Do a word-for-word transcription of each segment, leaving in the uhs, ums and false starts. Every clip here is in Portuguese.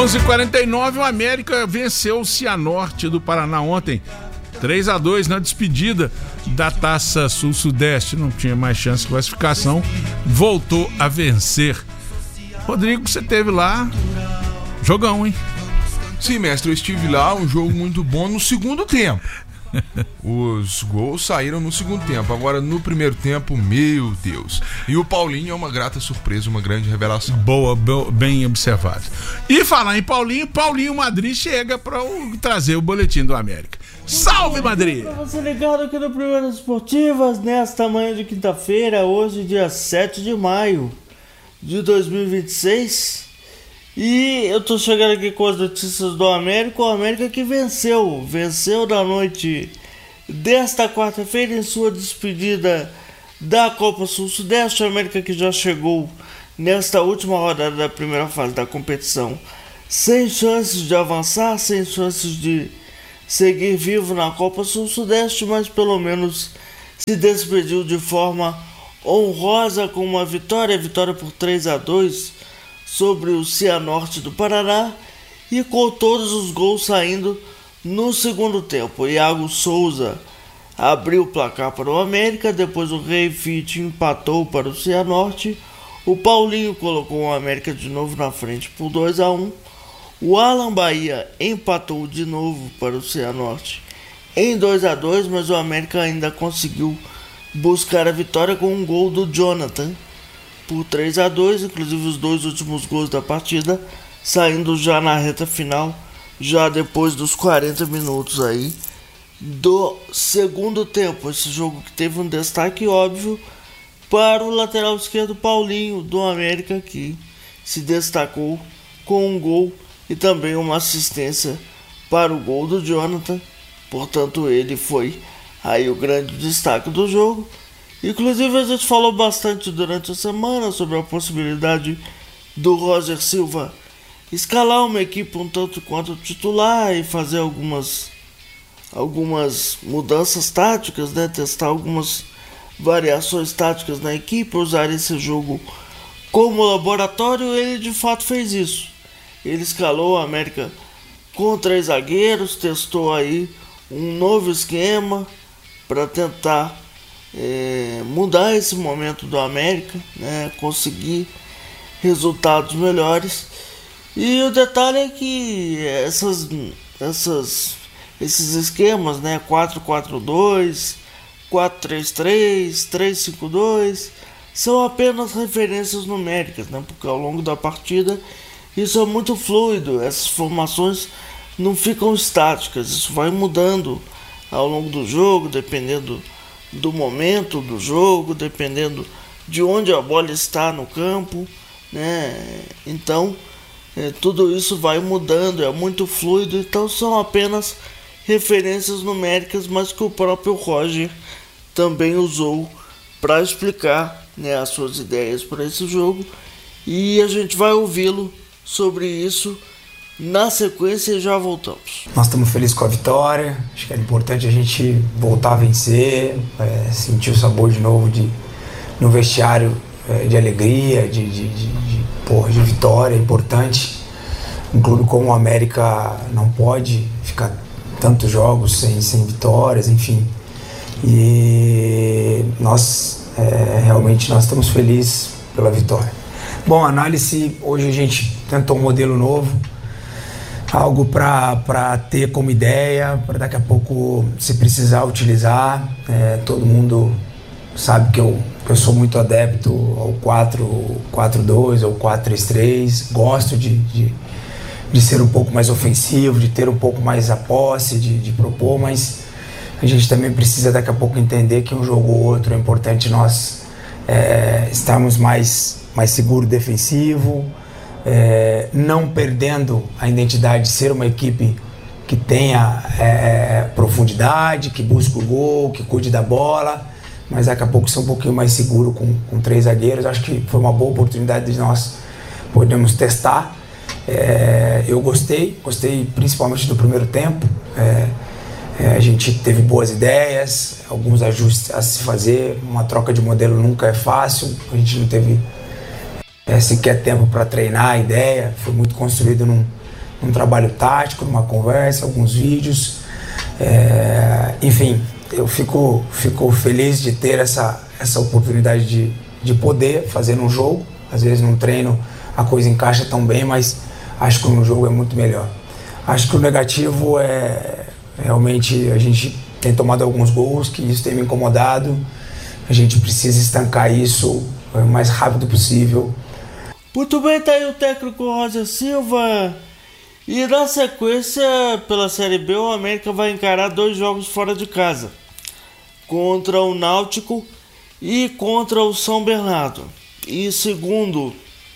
onze e quarenta e nove, o América venceu o Cianorte do Paraná ontem, três a dois na despedida da Taça Sul-Sudeste. Não tinha mais chance de classificação, voltou a vencer. Rodrigo, você teve lá, jogão, hein? Sim, mestre, eu estive lá, um jogo muito bom no segundo tempo. Os gols saíram no segundo tempo. Agora no primeiro tempo, meu Deus. E o Paulinho é uma grata surpresa, uma grande revelação. Boa, bem observado. E falar em Paulinho, Paulinho Madrid chega para trazer o boletim do América. Salve, Madrid! Para você ligado aqui no Primeiras Esportivas, nesta manhã de quinta-feira, hoje dia sete de maio de dois mil e vinte e seis. E eu tô chegando aqui com as notícias do América. O América que venceu, venceu na noite desta quarta-feira em sua despedida da Copa Sul-Sudeste. O América que já chegou nesta última rodada da primeira fase da competição sem chances de avançar, sem chances de seguir vivo na Copa Sul-Sudeste, mas pelo menos se despediu de forma honrosa com uma vitória, vitória por três a dois sobre o Cianorte do Paraná, e com todos os gols saindo no segundo tempo. Iago Souza abriu o placar para o América, depois o Rei Fit empatou para o Cianorte, o Paulinho colocou o América de novo na frente por dois a um, o Alan Bahia empatou de novo para o Cianorte em dois a dois, mas o América ainda conseguiu buscar a vitória com um gol do Jonathan por três a dois, inclusive os dois últimos gols da partida saindo já na reta final, já depois dos quarenta minutos aí do segundo tempo. Esse jogo que teve um destaque óbvio para o lateral esquerdo Paulinho do América, que se destacou com um gol e também uma assistência para o gol do Jonathan. Portanto, ele foi aí o grande destaque do jogo. Inclusive, a gente falou bastante durante a semana sobre a possibilidade do Roger Silva escalar uma equipe um tanto quanto titular e fazer algumas, algumas mudanças táticas, né? Testar algumas variações táticas na equipe, usar esse jogo como laboratório. Ele de fato fez isso. Ele escalou o América com três zagueiros, testou aí um novo esquema para tentar É, mudar esse momento do América, né, conseguir resultados melhores. E o detalhe é que essas, essas, esses esquemas, né, quatro quatro dois, quatro três três, três cinco dois, são apenas referências numéricas, né, porque ao longo da partida isso é muito fluido, essas formações não ficam estáticas, isso vai mudando ao longo do jogo, dependendo do momento do jogo, dependendo de onde a bola está no campo, né? Então é, tudo isso vai mudando, é muito fluido. Então são apenas referências numéricas, mas que o próprio Roger também usou para explicar, né, as suas ideias para esse jogo, e a gente vai ouvi-lo sobre isso na sequência e já voltamos. Nós estamos felizes com a vitória, acho que é importante a gente voltar a vencer, é, sentir o sabor de novo de, no vestiário, é, de alegria, de, de, de, de, porra, de vitória. É importante. Um clube como o América não pode ficar tantos jogos sem, sem vitórias, enfim. E nós, é, realmente, nós estamos felizes pela vitória. Bom, análise, hoje a gente tentou um modelo novo, algo para ter como ideia, para daqui a pouco, se precisar, utilizar. É, todo mundo sabe que eu, eu sou muito adepto ao quatro quatro dois ou quatro três três. Gosto de, de, de ser um pouco mais ofensivo, de ter um pouco mais a posse, de, de propor, mas a gente também precisa daqui a pouco entender que um jogo ou outro é importante nós é, estarmos mais, mais seguros defensivo, É, não perdendo a identidade de ser uma equipe que tenha é, profundidade, que busque o gol, que cuide da bola, mas daqui a pouco ser um pouquinho mais seguro com, com três zagueiros. Acho que foi uma boa oportunidade de nós podermos testar. É, eu gostei, gostei principalmente do primeiro tempo. É, é, a gente teve boas ideias, alguns ajustes a se fazer, uma troca de modelo nunca é fácil, a gente não teve É, sequer tempo para treinar a ideia, foi muito construído num, num trabalho tático, numa conversa, alguns vídeos. É, enfim, eu fico, fico feliz de ter essa, essa oportunidade de, de poder fazer um jogo. Às vezes num treino a coisa encaixa tão bem, mas acho que no jogo é muito melhor. Acho que o negativo é realmente a gente tem tomado alguns gols, que isso tem me incomodado. A gente precisa estancar isso o mais rápido possível. Muito bem, tá aí o técnico Roger Silva. E na sequência, pela Série B, o América vai encarar dois jogos fora de casa. Contra o Náutico e contra o São Bernardo. E segundo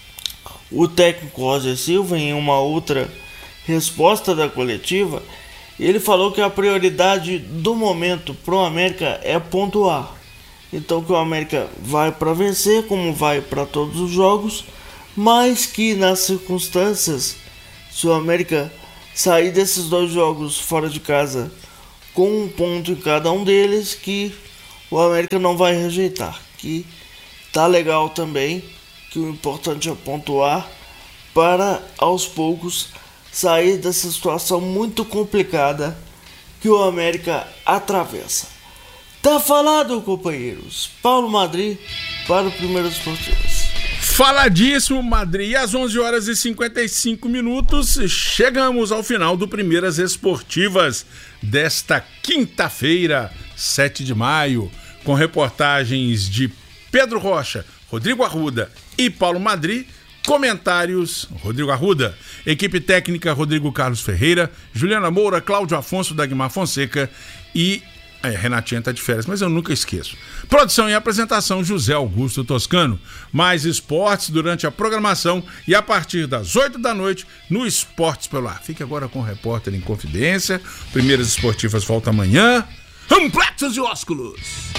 o técnico Roger Silva, em uma outra resposta da coletiva, ele falou que a prioridade do momento para o América é pontuar. Então que o América vai para vencer, como vai para todos os jogos, mas que nas circunstâncias, se o América sair desses dois jogos fora de casa com um ponto em cada um deles, que o América não vai rejeitar, que tá legal também, que o importante é pontuar para aos poucos sair dessa situação muito complicada que o América atravessa. Tá falado, companheiros. Paulo Madri para o Primeiras Esportivas. Faladíssimo, Madri. E às onze horas e cinquenta e cinco minutos, chegamos ao final do Primeiras Esportivas desta quinta-feira, sete de maio, com reportagens de Pedro Rocha, Rodrigo Arruda e Paulo Madri. Comentários, Rodrigo Arruda. Equipe técnica, Rodrigo Carlos Ferreira, Juliana Moura, Cláudio Afonso, Dagmar Fonseca e... É, Renatinha tá de férias, mas eu nunca esqueço. Produção e apresentação, José Augusto Toscano. Mais esportes durante a programação e a partir das oito da noite no Esportes pelo Ar. Fique agora com o Repórter em Confidência. Primeiras Esportivas volta amanhã. Amplexos e ósculos.